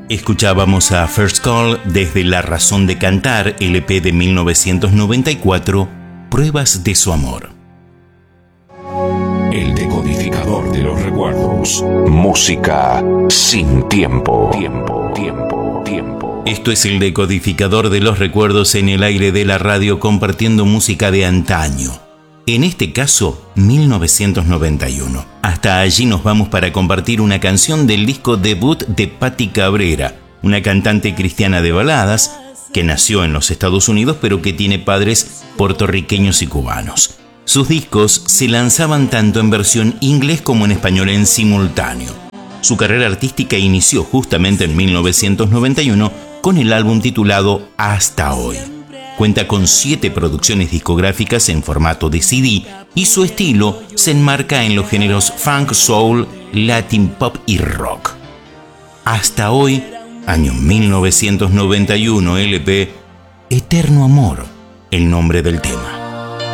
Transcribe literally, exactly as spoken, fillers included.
Escuchábamos a First Call desde La Razón de Cantar, L P de mil novecientos noventa y cuatro, Pruebas de su amor. El decodificador de los recuerdos. Música sin tiempo. Tiempo, tiempo, tiempo. Esto es el decodificador de los recuerdos en el aire de la radio, compartiendo música de antaño. En este caso, mil novecientos noventa y uno. Hasta allí nos vamos para compartir una canción del disco debut de Patti Cabrera, una cantante cristiana de baladas que nació en los Estados Unidos pero que tiene padres puertorriqueños y cubanos. Sus discos se lanzaban tanto en versión inglés como en español en simultáneo. Su carrera artística inició justamente en mil novecientos noventa y uno con el álbum titulado Hasta Hoy. Cuenta con siete producciones discográficas en formato de C D y su estilo se enmarca en los géneros funk, soul, latin pop y rock. Hasta Hoy, año mil novecientos noventa y uno, L P, Eterno Amor, el nombre del tema.